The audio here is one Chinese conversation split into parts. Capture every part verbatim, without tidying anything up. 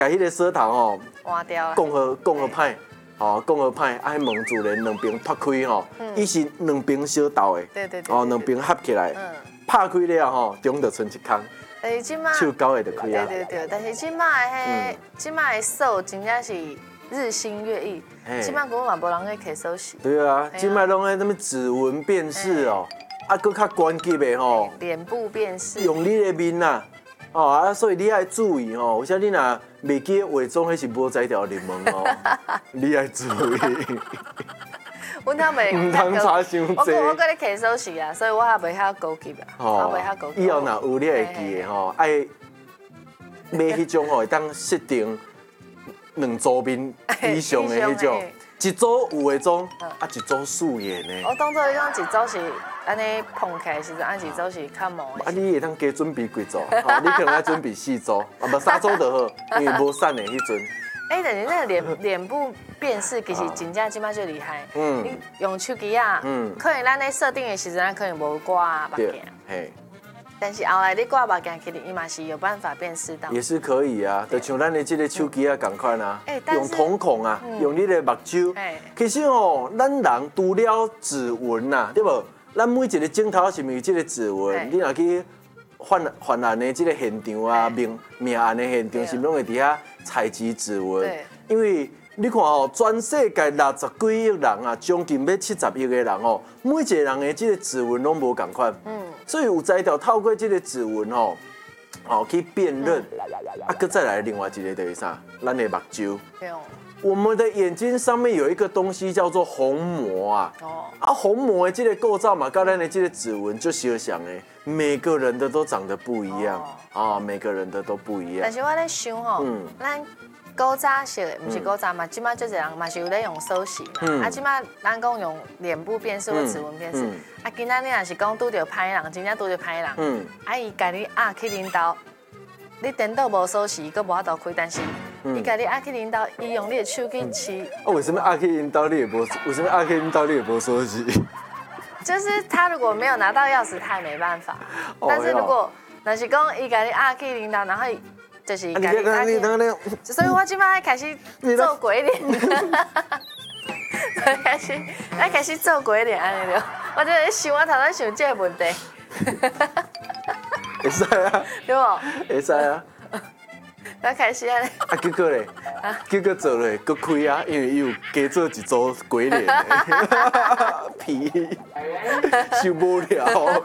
把迄个舌头吼换掉了， 讲好讲好歹，吼讲好歹，爱门自然两边拍开吼，伊是两边小斗的， 对对对， 哦两边合起来， 嗯， 拍开了吼，中就剩一空， 但是即马手高的就开啊。 对对对，但是即马的迄，即马的手真正是日新月异，即马根本嘛无人去摕手势。 对啊，即摆拢迄什么指纹辨识哦，啊，搁较关键的吼， 脸部辨识， 用你的面呐，哦啊，所以你爱注意哦，有啥你若袂记化妆，迄是无摘条柠檬哦，你爱注意。 阮遐袂， 唔通差伤我济。 我搁咧摕手势啊，所以我还袂晓高级啊，我袂晓高级。 以后若有你会记的吼，爱买迄种吼，会当设定两组面以上的迄种，一组有化妆，啊一组素颜的。 我当做你讲一组是安尼碰起来时阵，啊一组是较毛的。 啊，你会当加准备几组？吼，你可能要准备四组，啊无三组就好，因为无散的迄阵。 哎，但是那个脸脸部辨识其实真正即摆最厉害。 嗯。 你用手机啊，嗯，可能咱咧设定的时阵，咱可能无挂目镜。嘿。但是后来你挂目镜，其实伊嘛是有办法辨识到。 也是可以啊，就像咱的这个手机啊，共款啊，用瞳孔啊，用你的目睭。其实哦，咱人除了指纹呐，对不？咱每一个镜头是毋是这个指纹？你若去犯犯案的这个现场啊，命命案的现场，是拢会伫遐采集指纹。因为你看哦，全世界六十几亿人啊，将近要七十亿个人哦，每一个人的这个指纹拢无共款。嗯。所以有才调透过这个指纹哦，哦去辨认。啊，搁再来另外一个就是啥？咱的目睭。我们的眼睛上面有一个东西叫做虹膜啊。哦。啊，虹膜的这个构造嘛，跟咱的这个指纹就相像诶，每个人的都长得不一样啊，每个人的都不一样。 但是我在想吼，咱古早式的，不是古早嘛，即摆即个人嘛是有咧用手势嘛，啊，即摆咱讲用脸部辨识或指纹辨识，啊，今仔日若是讲拄着歹人，真正拄着歹人，啊，伊家己压去恁兜。你电脑无锁匙，佫无法度开，但是伊家己压去恁兜，伊用你的手去吃。 啊，为什么压去恁兜你也无？为什么压去恁兜你也无锁匙？ 就是他如果没有拿到钥匙，他也没办法。但是如果若是讲伊家己压去恁兜，然后就是家己压去，所以我即摆开始做鬼脸，开始爱开始做鬼脸安尼了。我就想我头仔想这个问题。 会使啊， 对不？ 会使啊。 咱开始安尼。 啊，结果咧，结果做咧，搁开啊，因为伊有加做一组鬼脸的，皮受不了。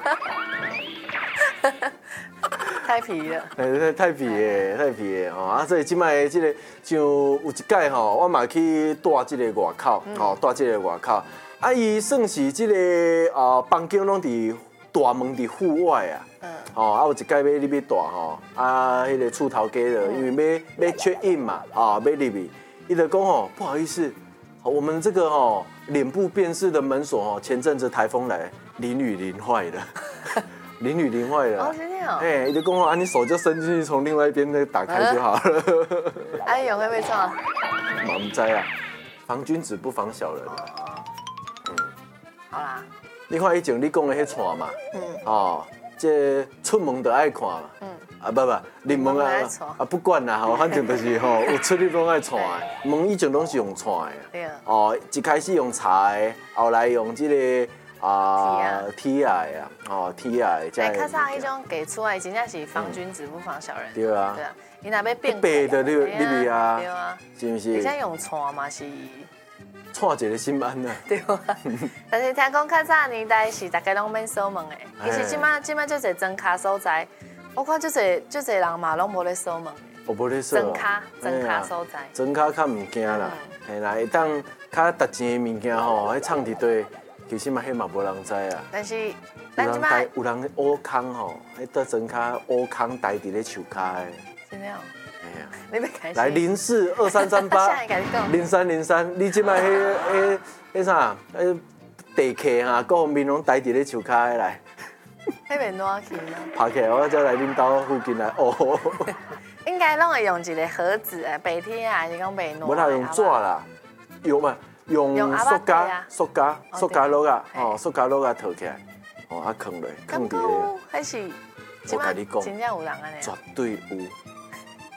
太皮了。 太太皮的，太皮的哦！啊，所以即摆即个像有一届吼，我嘛去住即个外口，吼，住即个外口。啊，伊算是即个啊房间拢伫大门伫户外啊。嗯。哦，啊有一届要入去住吼，啊，迄个厝头家的，因为要要 check in 嘛，啊，要入去，伊就讲吼，不好意思，我们这个吼脸部辨识的门锁吼，前阵子台风来，淋雨淋坏了。淋雨淋坏了。 哦，真的哦。 哎，伊就讲啊，你手就伸进去，从另外一边再打开就好了。 哎，有会被撞？ 我们知啊，防君子不防小人啊。 嗯。好啦。 你看以前你讲的迄串嘛，嗯，哦，这出门就爱看嘛，嗯，啊不不，入门啊啊不管啦，吼，反正就是吼有出入拢爱串的，门以前拢是用串的。对。哦，一开始用查的，后来用这个。啊 ，T I 啊，哦 ，T I， 哎，较早迄种给出来真正是防君子不防小人。 对啊， 对啊，你若要变白的你你咪啊， 对啊， 是不是？ 而且用串嘛是， 串一个心安啊。 对啊，但是听讲较早年代是大家拢免锁门的，其实即摆即摆就侪装卡所在，我看就侪就侪人嘛拢无咧锁门。 我无咧锁。 装卡装卡所在。 装卡较唔惊啦，嘿啦，会当较值钱的物件吼，迄藏伫堆。其实嘛，迄嘛无人知啊。 但是， 咱即摆有人挖坑吼，迄倒装卡挖坑待伫咧树骹的。 真的哦。 哎呀， 你要开始。 来零四二三三八零三零三，你即摆迄迄迄啥？迄地客哈，各方面拢待伫咧树骹的来。 迄边哪去呢？ 爬起来，我再来恁兜附近来哦。 应该拢会用一个盒子啊，白天啊，还是讲白暖？ 无啦，用纸啦，用嘛。用塑胶、塑胶、塑胶落啊，哦，塑胶落啊套起来，哦，啊藏落，藏伫咧。 还是， 我甲你讲， 真正有人安尼。 绝对有。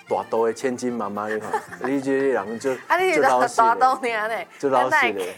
大肚的千金妈妈，你看，你这个人就啊，你是大肚尔呢， 就老实的。